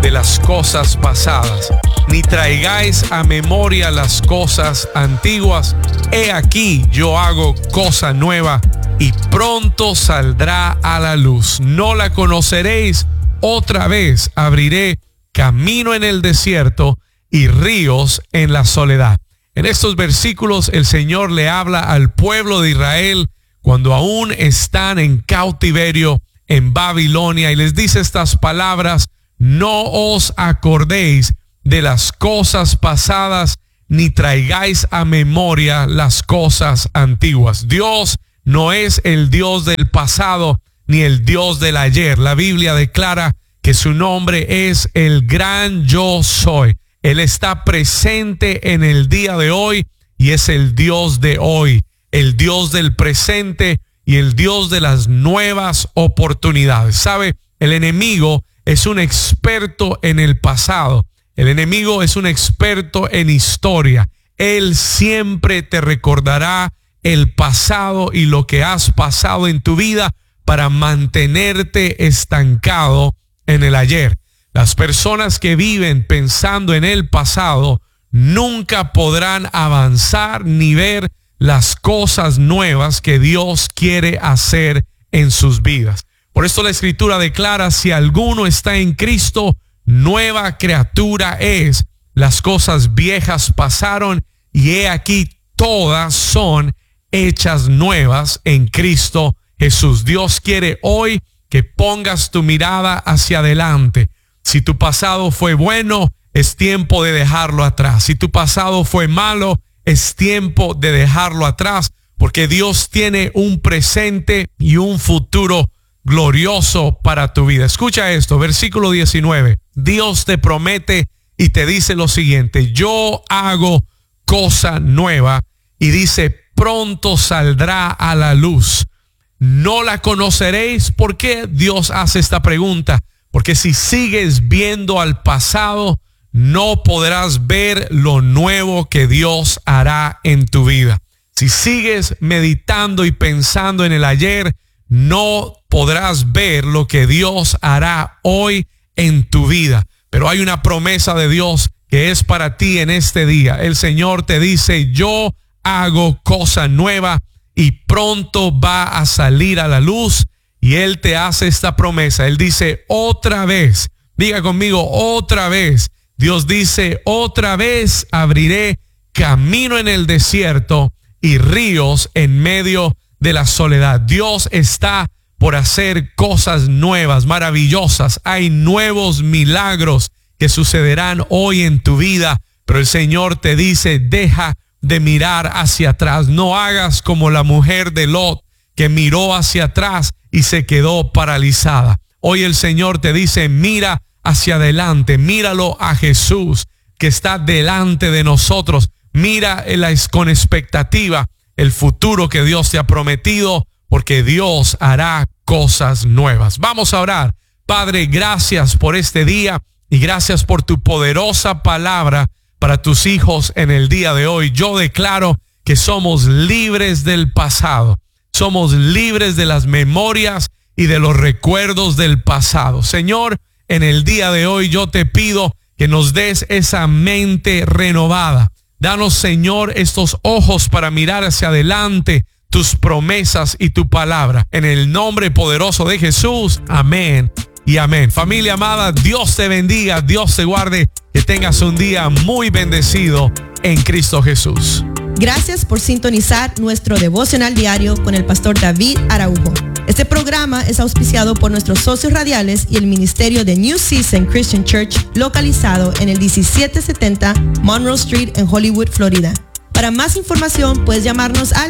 de las cosas pasadas, ni traigáis a memoria las cosas antiguas. He aquí, yo hago cosa nueva, y pronto saldrá a la luz. No la conoceréis. Otra vez abriré camino en el desierto y ríos en la soledad. En estos versículos el Señor le habla al pueblo de Israel cuando aún están en cautiverio en Babilonia, y les dice estas palabras: no os acordéis de las cosas pasadas, ni traigáis a memoria las cosas antiguas. Dios no es el Dios del pasado ni el Dios del ayer. La Biblia declara que su nombre es el gran yo soy. Él está presente en el día de hoy y es el Dios de hoy, el Dios del presente y el Dios de las nuevas oportunidades. ¿Sabe? El enemigo es un experto en el pasado. El enemigo es un experto en historia. Él siempre te recordará el pasado y lo que has pasado en tu vida para mantenerte estancado en el ayer. Las personas que viven pensando en el pasado nunca podrán avanzar ni ver las cosas nuevas que Dios quiere hacer en sus vidas. Por esto la Escritura declara: si alguno está en Cristo, nueva criatura es. Las cosas viejas pasaron y he aquí todas son hechas nuevas en Cristo Jesús. Dios quiere hoy que pongas tu mirada hacia adelante. Si tu pasado fue bueno, es tiempo de dejarlo atrás. Si tu pasado fue malo, es tiempo de dejarlo atrás, porque Dios tiene un presente y un futuro glorioso para tu vida. Escucha esto, versículo 19. Dios te promete y te dice lo siguiente: yo hago cosa nueva, y dice, pronto saldrá a la luz. No la conoceréis. ¿Por qué Dios hace esta pregunta? Porque si sigues viendo al pasado, no podrás ver lo nuevo que Dios hará en tu vida. Si sigues meditando y pensando en el ayer, no podrás ver lo que Dios hará hoy en tu vida. Pero hay una promesa de Dios que es para ti en este día. El Señor te dice: yo hago cosa nueva, y pronto va a salir a la luz. Y Él te hace esta promesa. Él dice: otra vez, diga conmigo, otra vez. Dios dice: otra vez abriré camino en el desierto y ríos en medio de la soledad. Dios está por hacer cosas nuevas, maravillosas. Hay nuevos milagros que sucederán hoy en tu vida. Pero el Señor te dice: deja de mirar hacia atrás. No hagas como la mujer de Lot, que miró hacia atrás y se quedó paralizada. Hoy el Señor te dice: mira hacia adelante, míralo a Jesús que está delante de nosotros. Mira con expectativa el futuro que Dios te ha prometido, porque Dios hará cosas nuevas. Vamos a orar. Padre, gracias por este día y gracias por tu poderosa palabra para tus hijos en el día de hoy. Yo declaro que somos libres del pasado. Somos libres de las memorias y de los recuerdos del pasado. Señor, en el día de hoy yo te pido que nos des esa mente renovada. Danos, Señor, estos ojos para mirar hacia adelante, tus promesas y tu palabra. En el nombre poderoso de Jesús. Amén y amén. Familia amada, Dios te bendiga, Dios te guarde. Que tengas un día muy bendecido en Cristo Jesús. Gracias por sintonizar nuestro devocional diario con el pastor David Araujo. Este programa es auspiciado por nuestros socios radiales y el ministerio de New Season Christian Church, localizado en el 1770 Monroe Street en Hollywood, Florida. Para más información puedes llamarnos al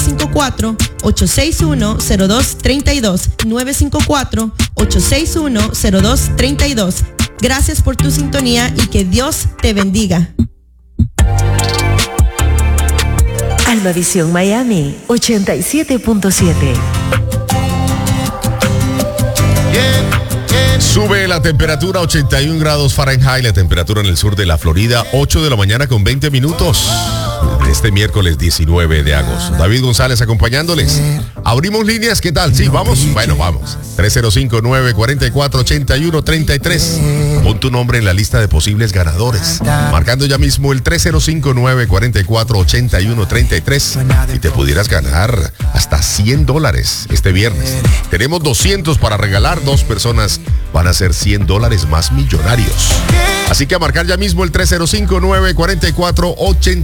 954-861-0232, 954-861-0232. Gracias por tu sintonía y que Dios te bendiga. Alma Visión Miami 87.7. Sube la temperatura a 81 grados Fahrenheit, la temperatura en el sur de la Florida, 8 de la mañana con 20 minutos. Este miércoles 19 de agosto. David González acompañándoles. Abrimos líneas, ¿qué tal? Sí, vamos. Bueno, vamos. 305-944-8133. Pon tu nombre en la lista de posibles ganadores, marcando ya mismo el 305-944-8133 y te pudieras ganar hasta $100 este viernes. Tenemos 200 para regalar, 2 personas van a ser $100 más millonarios. Así que a marcar ya mismo el 305-944-8133.